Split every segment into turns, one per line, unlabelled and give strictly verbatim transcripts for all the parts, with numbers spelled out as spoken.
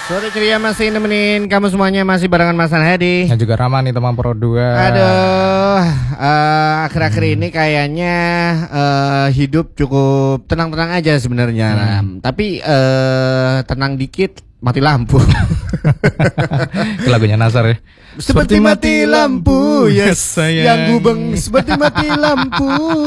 Sore ceria masih nemenin kamu semuanya, masih barengan Mas Hadi.
Dan juga Rama nih teman Pro dua.
Aduh, uh, akhir-akhir hmm. ini kayaknya uh, hidup cukup tenang-tenang aja sebenarnya. Hmm. Tapi uh, tenang dikit mati lampu.
Itu lagunya Nasar ya.
Seperti mati lampu, yes, yang gubeng seperti mati lampu.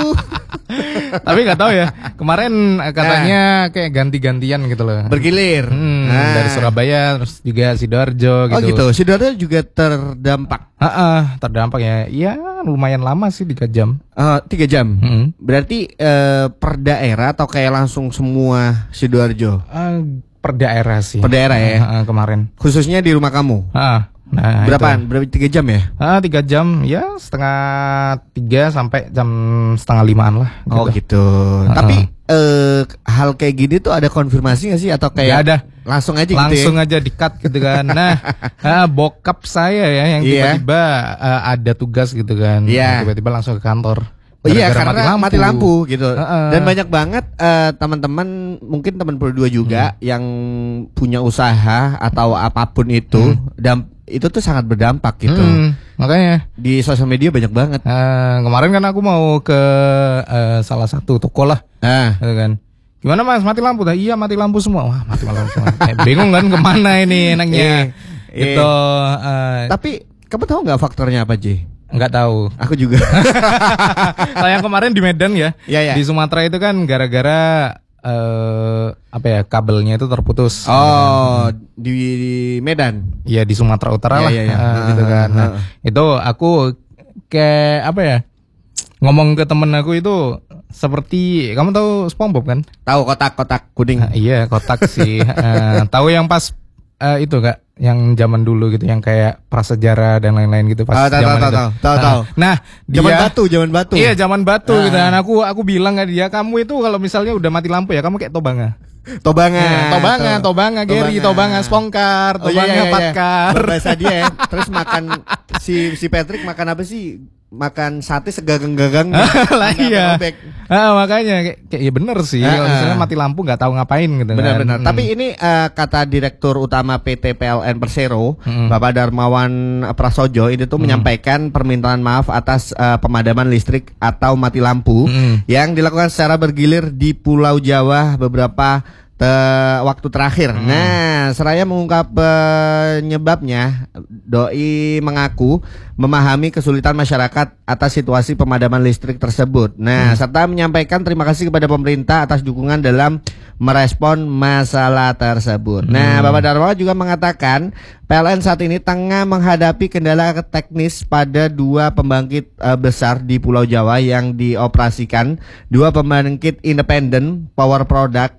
Tapi nggak tahu ya, kemarin katanya nah. kayak ganti-gantian gitu loh.
Bergilir.
Hmm, nah. Dari Surabaya, terus juga Sidoarjo gitu.
Oh gitu, Sidoarjo juga terdampak.
Ah, terdampak ya. Ya lumayan lama sih, tiga jam.
Uh, tiga jam.
Hmm.
Berarti uh, per daerah atau kayak langsung semua Sidoarjo?
Uh, per daerah sih.
Per daerah ya.
Uh, uh, kemarin.
Khususnya di rumah kamu.
Ah. Nah,
berapaan? Berapa tiga jam ya?
Ah, tiga jam ya, setengah tiga sampai jam setengah limaan lah. Gitu.
Oh gitu. Uh-uh. Tapi eh, hal kayak gini tuh ada konfirmasi nggak sih atau kayak
gak ada,
langsung aja?
Langsung
gitu ya?
aja di-cut gitu kan. Nah, ah, bokap saya ya yang tiba-tiba uh, ada tugas gitu kan.
Yeah.
Tiba-tiba langsung ke kantor.
Oh iya, karena mati lampu, mati lampu gitu.
Uh-uh.
Dan banyak banget uh, teman-teman, mungkin teman Pro dua juga hmm. yang punya usaha atau apapun itu, hmm. dan itu tuh sangat berdampak gitu.
Hmm, makanya
di sosial media banyak banget.
Uh, kemarin kan aku mau ke uh, salah satu toko lah,
ah.
gitu kan. Gimana Mas, mati lampu? Dah iya mati lampu semua. Wah mati lampu semua. Eh, bingung kan kemana ini enaknya.
Eh,
gitu. Uh,
Tapi kamu tahu nggak faktornya apa, J?
Enggak tahu.
Aku juga.
Kalau yang kemarin di Medan ya,
ya, ya.
Di Sumatera itu kan gara-gara uh, apa ya, kabelnya itu terputus.
Oh, hmm. di, di Medan.
Iya, di Sumatera Utara
ya,
lah,
ya, ya.
Uh, gitu kan. Nah, itu aku kayak apa ya? Ngomong ke temen aku itu seperti, kamu tahu SpongeBob kan?
Tahu, kotak-kotak kuning.
Uh, iya, kotak sih. uh, tahu yang pas uh, itu enggak? Yang zaman dulu gitu, yang kayak prasejarah dan lain-lain gitu pas
oh, tahu,
zaman
tahu,
itu.
Tahu, tahu, tahu.
Nah,
zaman
dia,
batu, zaman batu.
Iya, zaman batu
ah.
gitu. Dan aku aku bilang ke dia, kamu itu kalau misalnya udah mati lampu ya, kamu kayak Tobanga.
Tobanga,
ya, Tobanga, to- Tobanga, Gary, Tobanga, Spongkar, Tobanga, oh, iya, iya, iya. Patkar.
Bahasa dia ya. Terus makan si si Patrick makan apa sih? Makan sate segagang-gagang.
Lah iya. Ah, makanya kayak, kayak ya bener sih. Ah, kalau misalnya mati lampu nggak tahu ngapain gitu.
Benar-benar.
Kan.
Tapi ini uh, kata Direktur Utama P T P L N Persero, hmm. Bapak Darmawan Prasojo, ini tuh hmm. menyampaikan permintaan maaf atas uh, pemadaman listrik atau mati lampu hmm. yang dilakukan secara bergilir di Pulau Jawa beberapa Te- waktu terakhir. Hmm. Nah, seraya mengungkap penyebabnya, Doi mengaku memahami kesulitan masyarakat atas situasi pemadaman listrik tersebut. Nah, hmm. serta menyampaikan terima kasih kepada pemerintah atas dukungan dalam merespon masalah tersebut. Hmm. Nah, Bapak Darmawan juga mengatakan P L N saat ini tengah menghadapi kendala teknis pada dua pembangkit uh, besar di Pulau Jawa yang dioperasikan, dua pembangkit independen power product